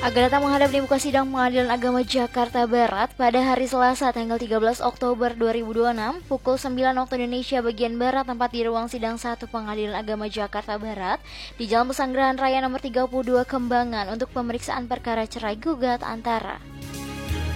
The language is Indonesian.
Agatha menghadap di muka sidang Pengadilan Agama Jakarta Barat pada hari Selasa tanggal 13 Oktober 2026 pukul 9 waktu Indonesia bagian Barat, tempat di ruang sidang 1 Pengadilan Agama Jakarta Barat di Jalan Pesanggerahan Raya nomor 32 Kembangan untuk pemeriksaan perkara cerai gugat antara